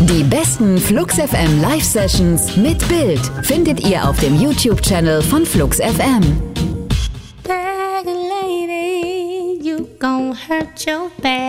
Die besten Flux FM Live Sessions mit Bild findet ihr auf dem YouTube-Channel von Flux FM. Bag lady, you gon' hurt your back.